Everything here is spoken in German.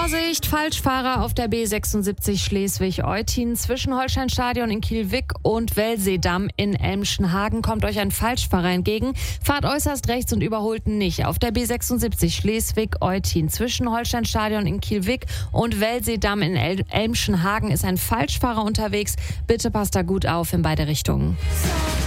Vorsicht, Falschfahrer auf der B76 Schleswig-Eutin zwischen Holsteinstadion in Kiel-Wick und Wellseedamm in Elmschenhagen kommt euch ein Falschfahrer entgegen. Fahrt äußerst rechts und überholt nicht. Auf der B76 Schleswig-Eutin zwischen Holsteinstadion in Kiel-Wick und Wellseedamm in Elmschenhagen ist ein Falschfahrer unterwegs. Bitte passt da gut auf in beide Richtungen.